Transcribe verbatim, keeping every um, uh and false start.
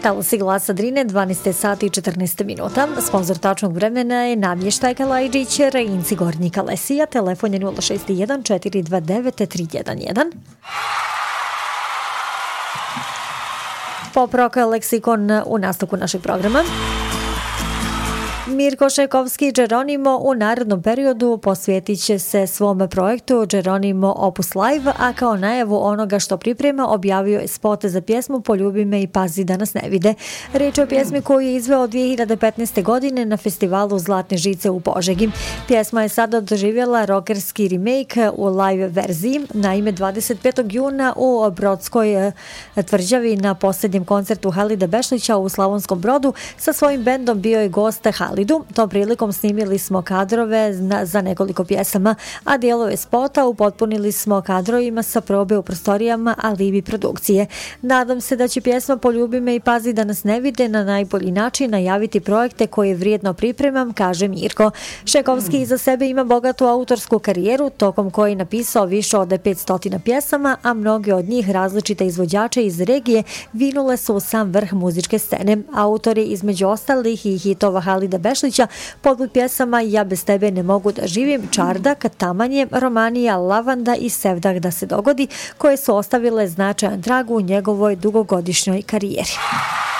Talasi glasa Drine, dvanaest sati i četrnaest minuta. Sponzor tačnog vremena je Namještaj Kalajđić, Rejinci Gornji Kalesija. Telefon je nula šest jedan četiri dva devet tri jedan jedan. Poproka leksikon u nastavku našeg programa. Mirko Šekovski Geronimo u narednom periodu posvjetit će se svom projektu Geronimo Opus Live, a kao najavu onoga što priprema objavio je spot za pjesmu Poljubi me i pazi da nas ne vide. Riječ je o pjesmi koju je izveo dvije hiljade petnaeste. godine na festivalu Zlatne žice u Požegi. Pjesma je sada doživjela rockerski remake u live verziji. Naime, dvadeset petog juna u Brodskoj tvrđavi na posljednjem koncertu Halida Bešlića u Slavonskom Brodu sa svojim bendom bio je gost Halidu. Tom prilikom snimili smo kadrove za nekoliko pjesama, a dijelove spota upotpunili smo kadrovima sa probe u prostorijama Alibi produkcije. Nadam se da će pjesma Poljubi me i pazi da nas ne vide na najbolji način najaviti projekte koje vrijedno pripremam, kaže Mirko. Šekovski iza sebe ima bogatu autorsku karijeru, tokom koje je napisao više od petsto pjesama, a mnoge od njih različite izvođače iz regije vinule su u sam vrh muzičke scene. Autori između ostalih i hitova Halida Bešlića, poput pjesama Ja bez tebe ne mogu da živim, Čardak, Tamanje, Romanija, Lavanda i Sevdah da se dogodi, koje su ostavile značajan trag u njegovoj dugogodišnjoj karijeri.